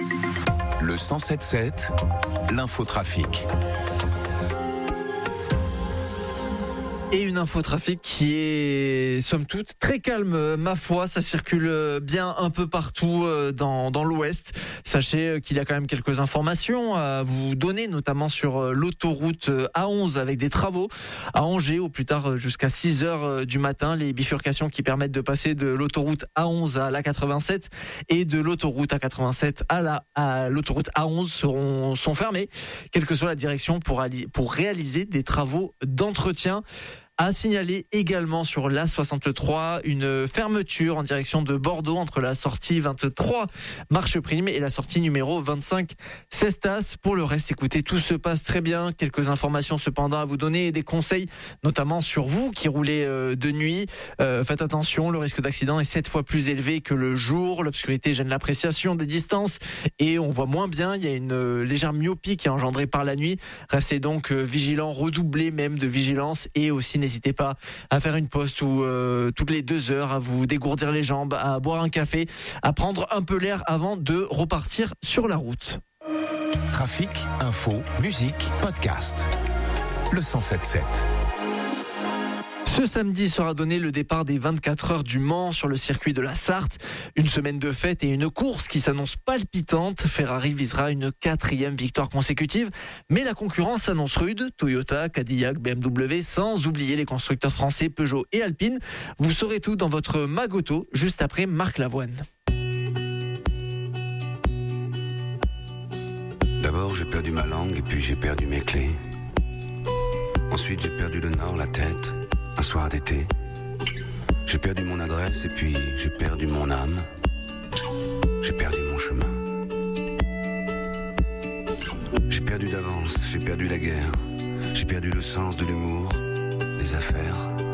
Le 107.7, l'infotrafic. Et une infotrafic qui est, somme toute, très calme, ma foi. Ça circule bien un peu partout dans l'ouest. Sachez qu'il y a quand même quelques informations à vous donner, notamment sur l'autoroute A11 avec des travaux à Angers, au plus tard jusqu'à 6h du matin. Les bifurcations qui permettent de passer de l'autoroute A11 à l'A87 et de l'autoroute A87 à l'autoroute A11 sont fermées, quelle que soit la direction, pour réaliser des travaux d'entretien. À signaler également sur l'A63 une fermeture en direction de Bordeaux entre la sortie 23 Marche Prime et la sortie numéro 25 Cestas. Pour le reste, écoutez, tout se passe très bien. Quelques informations cependant à vous donner et des conseils, notamment sur vous qui roulez de nuit. Faites attention, le risque d'accident est 7 fois plus élevé que le jour. L'obscurité gêne l'appréciation des distances et on voit moins bien. Il y a une légère myopie qui est engendrée par la nuit. Restez donc vigilants, redoublez même de vigilance, et aussi n'hésitez pas à faire une pause toutes les 2 heures, à vous dégourdir les jambes, à boire un café, à prendre un peu l'air avant de repartir sur la route. Trafic, info, musique, podcast. Le 107.7. Ce samedi sera donné le départ des 24 heures du Mans sur le circuit de la Sarthe. Une semaine de fête et une course qui s'annonce palpitante. Ferrari visera une 4e victoire consécutive, mais la concurrence s'annonce rude. Toyota, Cadillac, BMW, sans oublier les constructeurs français Peugeot et Alpine. Vous saurez tout dans votre Magoto, juste après Marc Lavoine. D'abord j'ai perdu ma langue et puis j'ai perdu mes clés. Ensuite j'ai perdu le nord, la tête. Un soir d'été, j'ai perdu mon adresse et puis j'ai perdu mon âme. J'ai perdu mon chemin. J'ai perdu d'avance, j'ai perdu la guerre. J'ai perdu le sens de l'humour, des affaires.